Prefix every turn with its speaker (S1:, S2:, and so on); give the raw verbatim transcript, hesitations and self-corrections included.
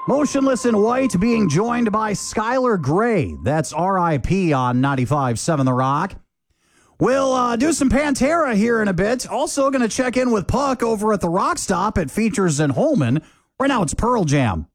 S1: Motionless in White being joined by Skylar Grey. That's R I P on ninety-five point seven The Rock. We'll uh, do some Pantera here in a bit. Also going to check in with Puck over at the Rock Stop at Features in Holman. Right now it's Pearl Jam.